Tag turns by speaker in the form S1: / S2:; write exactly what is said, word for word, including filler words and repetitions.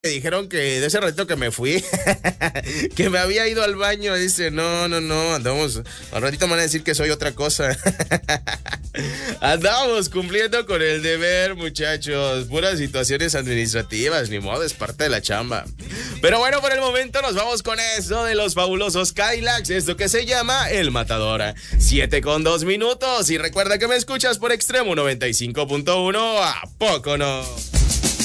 S1: Me dijeron que de ese ratito que me fui, que me había ido al baño, dice, no, no, no, andamos, al ratito me van a decir que soy otra cosa. Andamos cumpliendo con el deber, muchachos, puras situaciones administrativas, ni modo, es parte de la chamba. Pero bueno, por el momento nos vamos con eso de los fabulosos Cadillacs, esto que se llama El Matador. Siete con dos minutos, y recuerda que me escuchas por Extremo noventa y cinco punto uno, ¿a poco no?